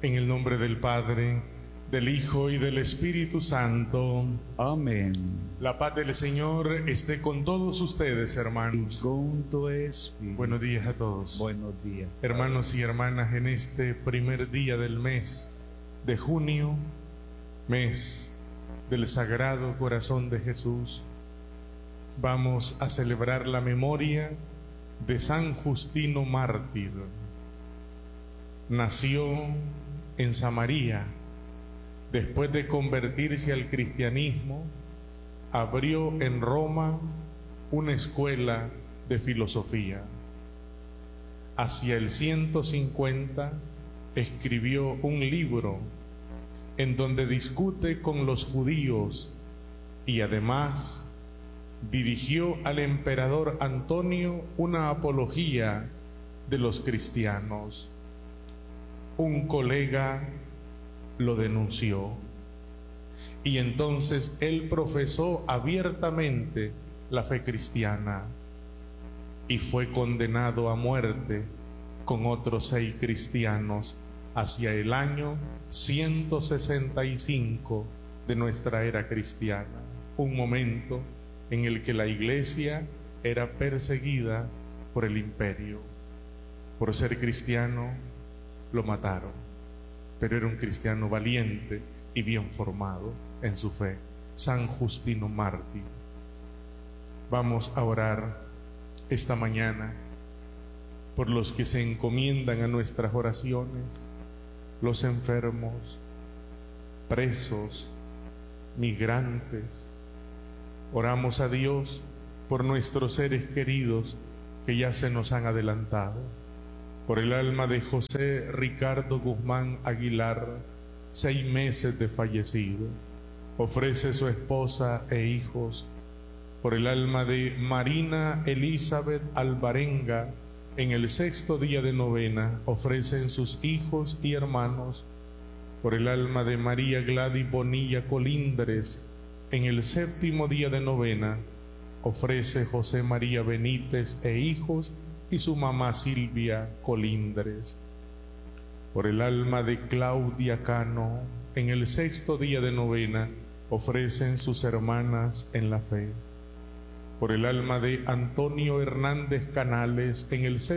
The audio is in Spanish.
En el nombre del Padre, del Hijo y del Espíritu Santo. Amén. La paz del Señor esté con todos ustedes, hermanos. Con tu espíritu. Buenos días a todos. Buenos días. Hermanos y hermanas, en este primer día del mes de junio, mes del Sagrado Corazón de Jesús, vamos a celebrar la memoria de San Justino Mártir. Nació en Samaria. Después de convertirse al cristianismo, abrió en Roma una escuela de filosofía. Hacia el 150 escribió un libro en donde discute con los judíos y además dirigió al emperador Antonio una apología de los cristianos. Un colega lo denunció y entonces él profesó abiertamente la fe cristiana y fue condenado a muerte con otros 6 cristianos hacia el año 165 de nuestra era cristiana, un momento en el que la iglesia era perseguida por el imperio. Por ser cristiano lo mataron, pero era un cristiano valiente y bien formado en su fe, San Justino Mártir. Vamos a orar esta mañana por los que se encomiendan a nuestras oraciones, los enfermos, presos, migrantes. Oramos a Dios por nuestros seres queridos que ya se nos han adelantado, por el alma de José Ricardo Guzmán Aguilar, 6 meses de fallecido. Ofrece su esposa e hijos. Por el alma de Marina Elizabeth Alvarenga, en el 6º día de novena, ofrecen sus hijos y hermanos. Por el alma de María Gladys Bonilla Colindres, en el 7º día de novena, ofrece José María Benítez e hijos y su mamá Silvia Colindres. Por el alma de Claudia Cano, en el 6º día de novena, ofrecen sus hermanas en la fe. Por el alma de Antonio Hernández Canales, en el